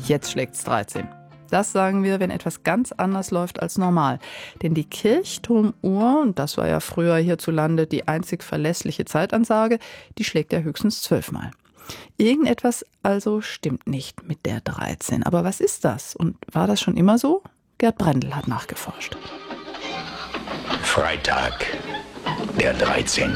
Jetzt schlägt's 13. Das sagen wir, wenn etwas ganz anders läuft als normal. Denn die Kirchturmuhr, und das war ja früher hierzulande die einzig verlässliche Zeitansage, die schlägt ja höchstens 12-mal. Irgendetwas also stimmt nicht mit der 13. Aber was ist das? Und war das schon immer so? Gerd Brendel hat nachgeforscht. Freitag, der 13.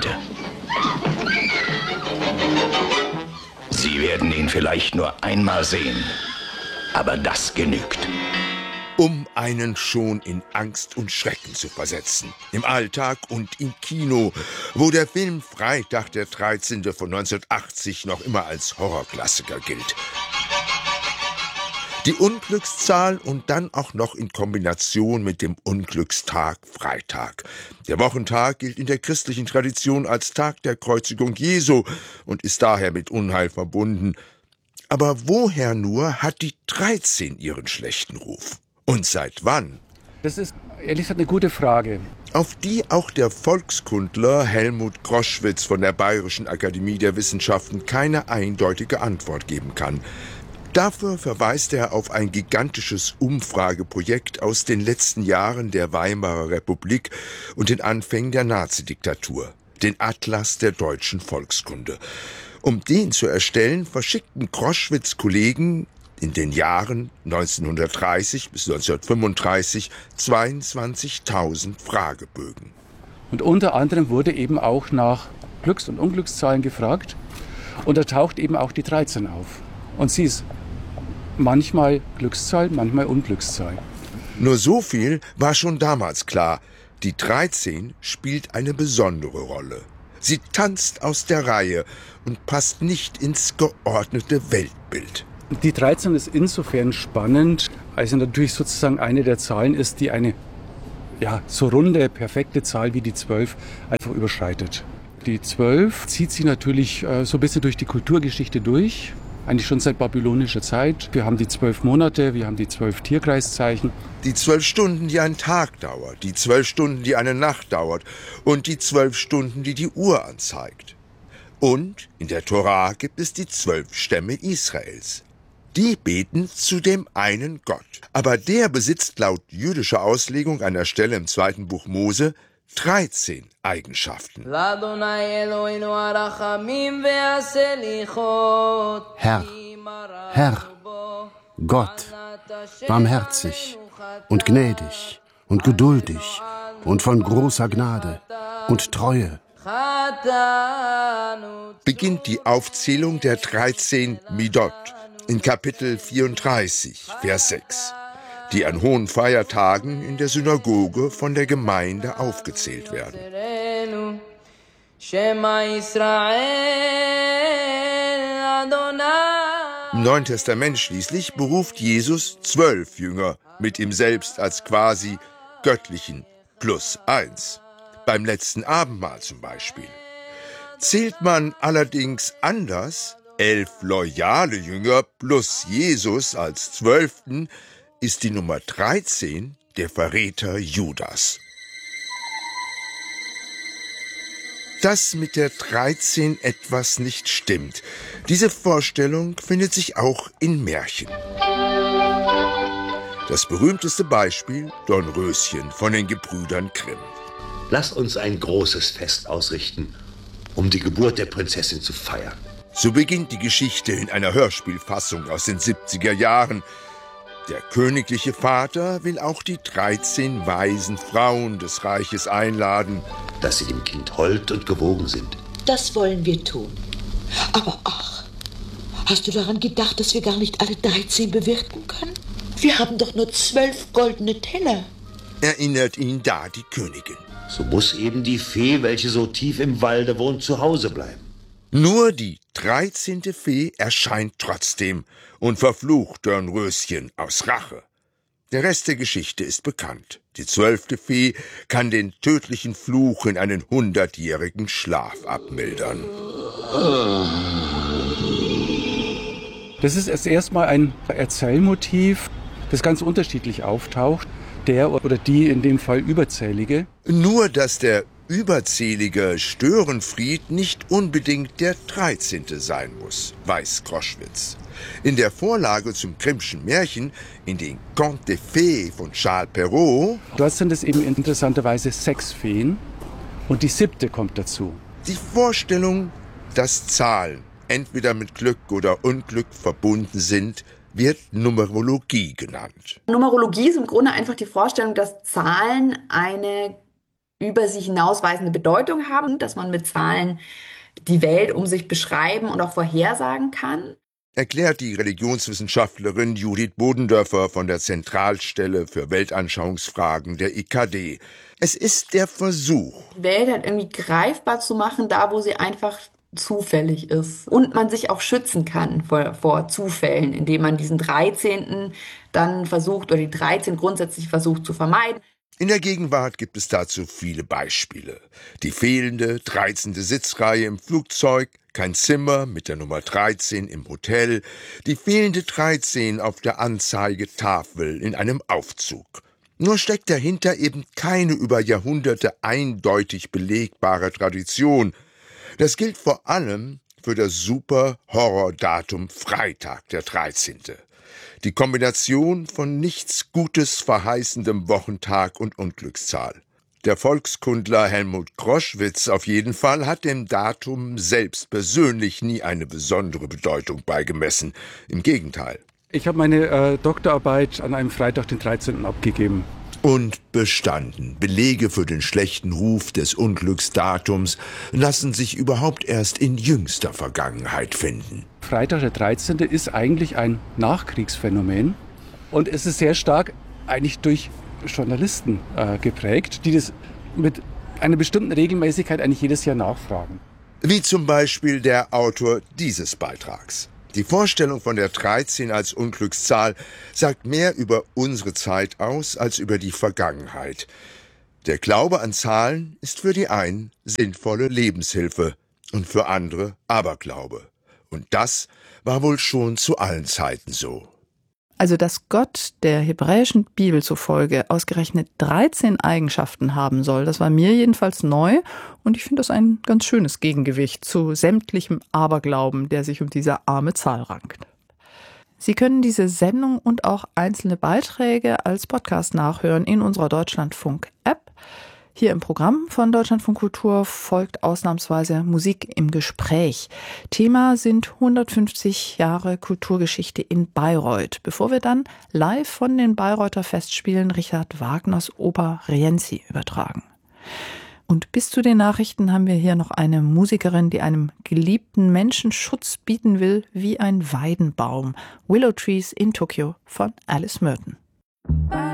Sie werden ihn vielleicht nur einmal sehen. Aber das genügt. Um einen schon in Angst und Schrecken zu versetzen. Im Alltag und im Kino, wo der Film Freitag der 13. von 1980 noch immer als Horrorklassiker gilt. Die Unglückszahl und dann auch noch in Kombination mit dem Unglückstag Freitag. Der Wochentag gilt in der christlichen Tradition als Tag der Kreuzigung Jesu und ist daher mit Unheil verbunden. Aber woher nur hat die 13 ihren schlechten Ruf? Und seit wann? Das ist ehrlich gesagt eine gute Frage. Auf die auch der Volkskundler Helmut Groschwitz von der Bayerischen Akademie der Wissenschaften keine eindeutige Antwort geben kann. Dafür verweist er auf ein gigantisches Umfrageprojekt aus den letzten Jahren der Weimarer Republik und den Anfängen der Nazidiktatur, den Atlas der deutschen Volkskunde. Um den zu erstellen, verschickten Groschwitz Kollegen in den Jahren 1930 bis 1935 22.000 Fragebögen. Und unter anderem wurde eben auch nach Glücks- und Unglückszahlen gefragt. Und da taucht eben auch die 13 auf. Und sie ist manchmal Glückszahl, manchmal Unglückszahl. Nur so viel war schon damals klar. Die 13 spielt eine besondere Rolle. Sie tanzt aus der Reihe und passt nicht ins geordnete Weltbild. Die 13 ist insofern spannend, als sie natürlich sozusagen eine der Zahlen ist, die eine so runde, perfekte Zahl wie die 12 einfach überschreitet. Die 12 zieht sie natürlich so ein bisschen durch die Kulturgeschichte durch, eigentlich schon seit babylonischer Zeit. Wir haben die 12 Monate, wir haben die 12 Tierkreiszeichen. Die 12 Stunden, die ein Tag dauert, die 12 Stunden, die eine Nacht dauert und die 12 Stunden, die die Uhr anzeigt. Und in der Tora gibt es die 12 Stämme Israels. Die beten zu dem einen Gott. Aber der besitzt laut jüdischer Auslegung einer Stelle im 2. Buch Mose 13 Eigenschaften. Herr, Gott, barmherzig und gnädig und geduldig und von großer Gnade und Treue. Beginnt die Aufzählung der 13 Midot in Kapitel 34, Vers 6, die an hohen Feiertagen in der Synagoge von der Gemeinde aufgezählt werden. Im Neuen Testament schließlich beruft Jesus 12 Jünger mit ihm selbst als quasi göttlichen +1. Beim letzten Abendmahl zum Beispiel. Zählt man allerdings anders, 11 loyale Jünger plus Jesus als 12. ist die Nummer 13 der Verräter Judas. Dass mit der 13 etwas nicht stimmt, diese Vorstellung findet sich auch in Märchen. Das berühmteste Beispiel, Dornröschen von den Gebrüdern Grimm. Lass uns ein großes Fest ausrichten, um die Geburt der Prinzessin zu feiern. So beginnt die Geschichte in einer Hörspielfassung aus den 70er Jahren. Der königliche Vater will auch die 13 weisen Frauen des Reiches einladen. Dass sie dem Kind hold und gewogen sind. Das wollen wir tun. Aber ach, hast du daran gedacht, dass wir gar nicht alle 13 bewirten können? Wir haben doch nur 12 goldene Teller. Erinnert ihn da die Königin. So muss eben die Fee, welche so tief im Walde wohnt, zu Hause bleiben. Nur die 13. Fee erscheint trotzdem und verflucht Dornröschen aus Rache. Der Rest der Geschichte ist bekannt. Die 12. Fee kann den tödlichen Fluch in einen 100-jährigen Schlaf abmildern. Das ist erst mal ein Erzählmotiv, das ganz unterschiedlich auftaucht. Der oder die in dem Fall Überzählige. Nur, dass der überzählige Störenfried nicht unbedingt der 13. sein muss, weiß Groschwitz. In der Vorlage zum Grimmschen Märchen, in den Contes des Fées von Charles Perrault, dort sind es eben interessanterweise 6 Feen und die 7. kommt dazu. Die Vorstellung, dass Zahlen entweder mit Glück oder Unglück verbunden sind, wird Numerologie genannt. Numerologie ist im Grunde einfach die Vorstellung, dass Zahlen eine über sich hinausweisende Bedeutung haben, dass man mit Zahlen die Welt um sich beschreiben und auch vorhersagen kann. Erklärt die Religionswissenschaftlerin Judith Bodendörfer von der Zentralstelle für Weltanschauungsfragen der IKD. Es ist der Versuch, Die Welt halt irgendwie greifbar zu machen, da wo sie einfach zufällig ist. Und man sich auch schützen kann vor Zufällen, indem man diesen 13. dann versucht, oder die 13 grundsätzlich versucht zu vermeiden. In der Gegenwart gibt es dazu viele Beispiele. Die fehlende 13. Sitzreihe im Flugzeug, kein Zimmer mit der Nummer 13 im Hotel, die fehlende 13 auf der Anzeigetafel in einem Aufzug. Nur steckt dahinter eben keine über Jahrhunderte eindeutig belegbare Tradition. Das gilt vor allem für das Super-Horror-Datum Freitag, der 13. Die Kombination von nichts Gutes verheißendem Wochentag und Unglückszahl. Der Volkskundler Helmut Groschwitz auf jeden Fall hat dem Datum selbst persönlich nie eine besondere Bedeutung beigemessen. Im Gegenteil. Ich habe meine Doktorarbeit an einem Freitag, den 13. abgegeben. Und bestanden. Belege für den schlechten Ruf des Unglücksdatums lassen sich überhaupt erst in jüngster Vergangenheit finden. Freitag der 13. ist eigentlich ein Nachkriegsphänomen und es ist sehr stark eigentlich durch Journalisten geprägt, die das mit einer bestimmten Regelmäßigkeit eigentlich jedes Jahr nachfragen. Wie zum Beispiel der Autor dieses Beitrags. Die Vorstellung von der 13 als Unglückszahl sagt mehr über unsere Zeit aus als über die Vergangenheit. Der Glaube an Zahlen ist für die einen sinnvolle Lebenshilfe und für andere Aberglaube. Und das war wohl schon zu allen Zeiten so. Also, dass Gott der hebräischen Bibel zufolge ausgerechnet 13 Eigenschaften haben soll, das war mir jedenfalls neu und ich finde das ein ganz schönes Gegengewicht zu sämtlichem Aberglauben, der sich um diese arme Zahl rankt. Sie können diese Sendung und auch einzelne Beiträge als Podcast nachhören in unserer Deutschlandfunk-App. Hier im Programm von Deutschlandfunk Kultur folgt ausnahmsweise Musik im Gespräch. Thema sind 150 Jahre Kulturgeschichte in Bayreuth, bevor wir dann live von den Bayreuther Festspielen Richard Wagners Oper Rienzi übertragen. Und bis zu den Nachrichten haben wir hier noch eine Musikerin, die einem geliebten Menschen Schutz bieten will wie ein Weidenbaum. Willow Trees in Tokyo von Alice Merton.